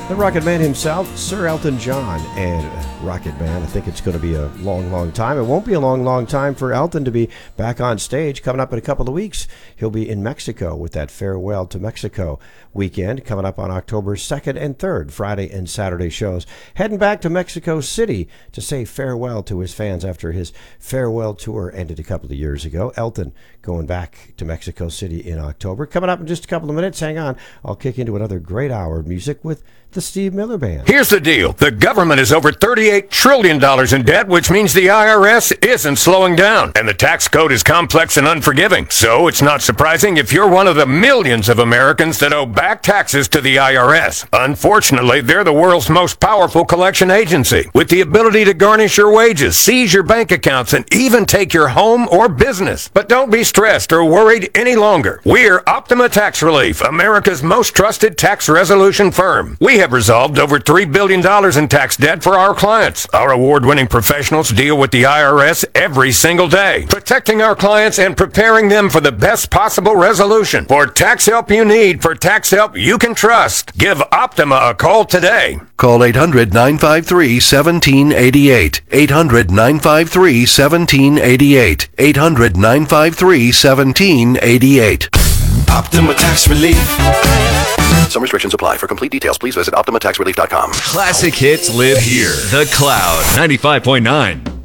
The Rocket Man himself, Sir Elton John, and Rocket Man. I think it's going to be a long, long time. It won't be a long, long time for Elton to be back on stage. Coming up in a couple of weeks, he'll be in Mexico with that Farewell to Mexico weekend coming up on October 2nd and 3rd, Friday and Saturday shows. Heading back to Mexico City to say farewell to his fans after his farewell tour ended a couple of years ago. Elton going back to Mexico City in October. Coming up in just a couple of minutes. Hang on. I'll kick into another great hour of music with the Steve Miller Band. Here's the deal. The government is over $38 trillion in debt, which means the IRS isn't slowing down. And the tax code is complex and unforgiving. So it's not surprising if you're one of the millions of Americans that owe back taxes to the IRS. Unfortunately, they're the world's most powerful collection agency, with the ability to garnish your wages, seize your bank accounts, and even take your home or business. But don't be stressed or worried any longer. We're Optima Tax Relief, America's most trusted tax resolution firm. We have resolved over $3 billion in tax debt for our clients. Our award-winning professionals deal with the IRS every single day, protecting our clients and preparing them for the best possible resolution. For tax help you need, for tax help you can trust, give Optima a call today. Call 800-953-1788. 800-953-1788. 800-953-1788. Optima Tax Relief. Some restrictions apply. For complete details, please visit OptimaTaxRelief.com. Classic hits live here. The Cloud 95.9.